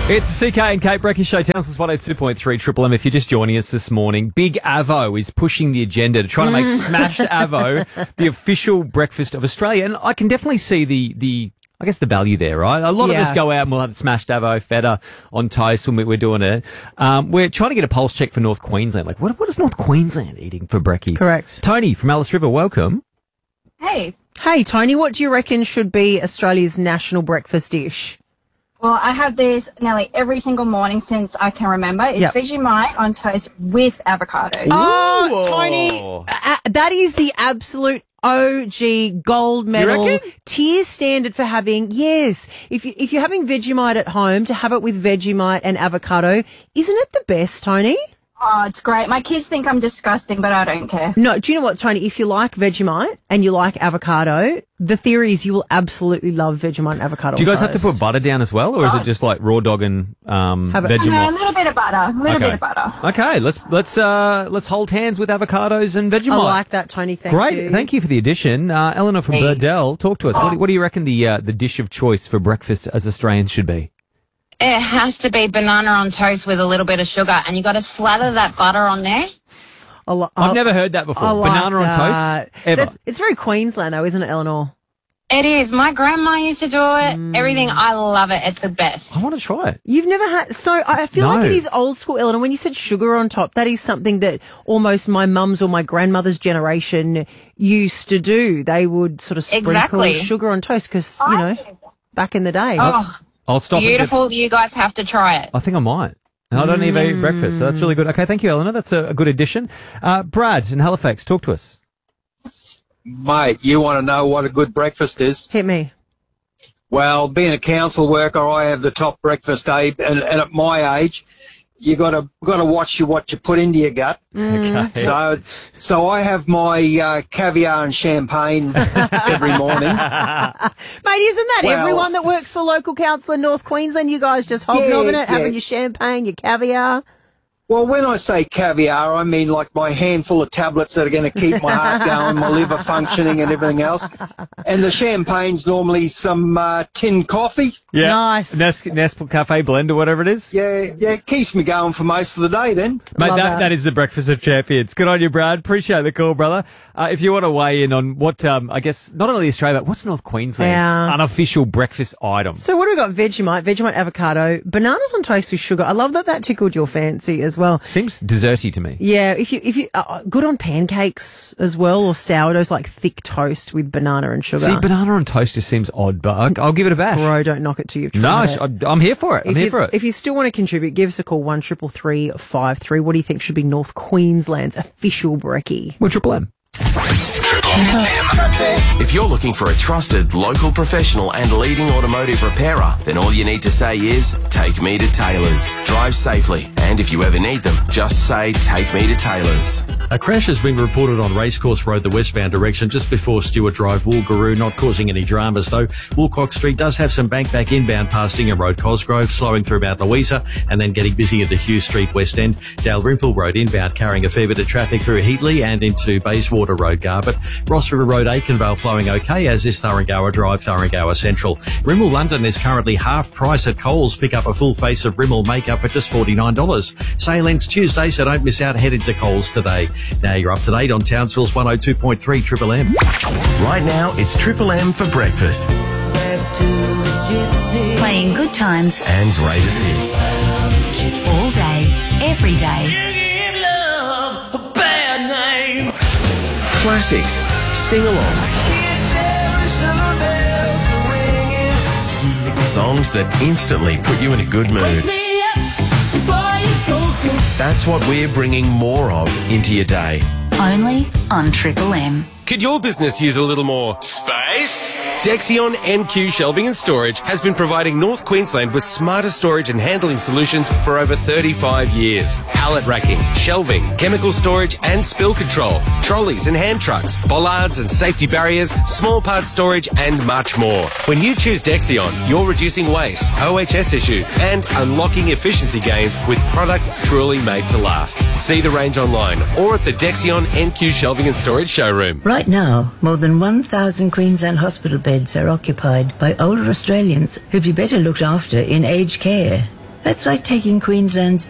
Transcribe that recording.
It's the CK and Kate Brecky Show, Townsville's 102.3 Triple M. If you're just joining us this morning, Big Avo is pushing the agenda to try to make Smashed Avo the official breakfast of Australia. And I can definitely see the value there, right? A lot of us go out and we'll have Smashed Avo feta on toast when we're doing it. We're trying to get a pulse check for North Queensland. Like, what is North Queensland eating for brekkie? Correct. Tony from Alice River, welcome. Hey. Hey, Tony, what do you reckon should be Australia's national breakfast dish? Well, I have this nearly every single morning since I can remember. It's Vegemite on toast with avocado. Oh, Tony, that is the absolute OG gold medal tier standard for having, yes. If you're having Vegemite at home, to have it with Vegemite and avocado, isn't it the best, Tony? Oh, it's great. My kids think I'm disgusting, but I don't care. No, do you know what, Tony? If you like Vegemite and you like avocado, the theory is you will absolutely love Vegemite and avocado. Do you guys have to put butter down as well, or is it just like raw dog and Vegemite? No, a little bit of butter. Bit of butter. Okay, let's hold hands with avocados and Vegemite. I like that, Tony. Thank you. Great, thank you for the addition. Eleanor from Burdell, talk to us. What do you reckon the dish of choice for breakfast as Australians should be? It has to be banana on toast with a little bit of sugar, and you got to slather that butter on there. I've never heard that before. Like banana on toast? Ever. It's very Queensland, though, isn't it, Eleanor? It is. My grandma used to do it. Everything. I love it. It's the best. I want to try it. You've never had... So I feel like it is old school, Eleanor. When you said sugar on top, that is something that almost my mum's or my grandmother's generation used to do. They would sort of sprinkle sugar on toast because, you know, back in the day. I'll stop. Beautiful. You guys have to try it. I think I might. I don't even eat breakfast, so that's really good. Okay, thank you, Eleanor. That's a good addition. Brad in Halifax, talk to us. Mate, you want to know what a good breakfast is? Hit me. Well, being a council worker, I have the top breakfast, Abe, and at my age, you got to watch what you put into your gut. Okay. So I have my caviar and champagne every morning. Mate, isn't that everyone that works for local council in North Queensland? You guys just hobnobbing it, having your champagne, your caviar. Well, when I say caviar, I mean like my handful of tablets that are going to keep my heart going, my liver functioning and everything else. And the champagne's normally some tin coffee. Yeah. Nice. Nescafe blend or whatever it is. Yeah, it keeps me going for most of the day then. Mate, that is the breakfast of champions. Good on you, Brad. Appreciate the call, brother. If you want to weigh in on what, I guess, not only Australia, but what's North Queensland's unofficial breakfast item? So what have we got? Vegemite avocado, bananas on toast with sugar. I love that tickled your fancy as well. Seems desserty to me. Yeah, if you good on pancakes as well, or sourdoughs, like thick toast with banana and sugar. See, banana on toast just seems odd, but I'll give it a bash. Bro, don't knock it till you've No, tried it. I'm here for it. I'm here for it. If you still want to contribute, give us a call, 133353. What do you think should be North Queensland's official brekkie? Well, Triple M. Triple M. If you're looking for a trusted local professional and leading automotive repairer, then all you need to say is, take me to Taylor's. Drive safely, and if you ever need them, just say, take me to Taylor's. A crash has been reported on Racecourse Road, the westbound direction, just before Stewart Drive, Woolgaroo, not causing any dramas though. Woolcock Street does have some back inbound past Ingham Road, Cosgrove, slowing through Mount Louisa, and then getting busy into Hughes Street, West End. Dalrymple Road inbound carrying a fair bit of traffic through Heatley and into Bayswater Road, Garbutt. Ross River Road, Aikenvale flowing okay, as is Thuringowa Drive, Thuringowa Central. Rimmel London is currently half price at Coles. Pick up a full face of Rimmel makeup for just $49. Sale ends Tuesday, so don't miss out. Head into Coles today. Now you're up to date on Townsville's 102.3 Triple M. Right now, it's Triple M for breakfast. Playing good times and greatest hits. All day, every day. Classics, sing-alongs, songs that instantly put you in a good mood. That's what we're bringing more of into your day. Only on Triple M. Could your business use a little more space? Dexion NQ Shelving and Storage has been providing North Queensland with smarter storage and handling solutions for over 35 years. Pallet racking, shelving, chemical storage and spill control, trolleys and hand trucks, bollards and safety barriers, small part storage and much more. When you choose Dexion, you're reducing waste, OHS issues and unlocking efficiency gains with products truly made to last. See the range online or at the Dexion NQ Shelving and Storage showroom. Right now, more than 1,000 Queensland hospital beds are occupied by older Australians who'd be better looked after in aged care. That's like taking Queensland's